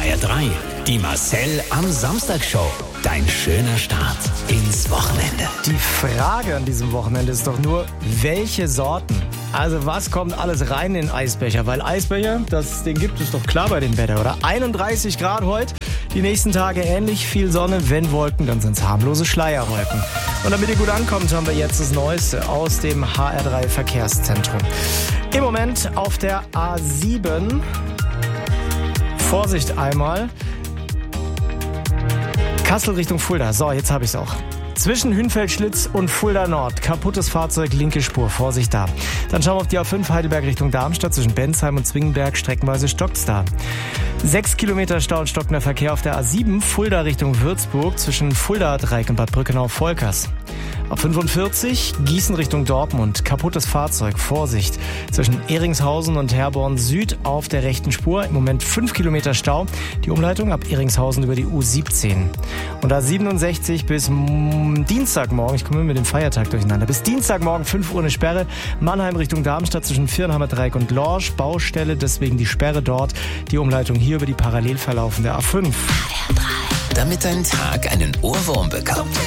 HR3, die Marcel am Samstag-Show. Dein schöner Start ins Wochenende. Die Frage an diesem Wochenende ist doch nur, welche Sorten? Also was kommt alles rein in den Eisbecher? Weil Eisbecher, den gibt es doch klar bei dem Wetter, oder? 31 Grad heute, die nächsten Tage ähnlich viel Sonne. Wenn Wolken, dann sind es harmlose Schleierwolken. Und damit ihr gut ankommt, haben wir jetzt das Neueste aus dem HR3 Verkehrszentrum. Im Moment auf der A7, Vorsicht einmal, Kassel Richtung Fulda. So, jetzt habe ich es auch. Zwischen Hünfeld-Schlitz und Fulda Nord. Kaputtes Fahrzeug, linke Spur. Vorsicht da. Dann schauen wir auf die A5 Heidelberg Richtung Darmstadt. Zwischen Bensheim und Zwingenberg streckenweise stockt's da. 6 Kilometer Stau und stockender Verkehr auf der A7 Fulda Richtung Würzburg. Zwischen Fulda, Dreieck und Bad Brückenau-Volkers. A45 Gießen Richtung Dortmund. Kaputtes Fahrzeug. Vorsicht. Zwischen Ehringshausen und Herborn Süd auf der rechten Spur. Im Moment 5 Kilometer Stau. Die Umleitung ab Ehringshausen über die U17. Und A67 bis Dienstagmorgen, ich komme immer mit dem Feiertag durcheinander, bis Dienstagmorgen 5 Uhr eine Sperre. Mannheim Richtung Darmstadt zwischen Viernheimer Dreieck und Lorsch. Baustelle, deswegen die Sperre dort. Die Umleitung hier über die parallel verlaufende A5. Damit dein Tag einen Ohrwurm bekommt.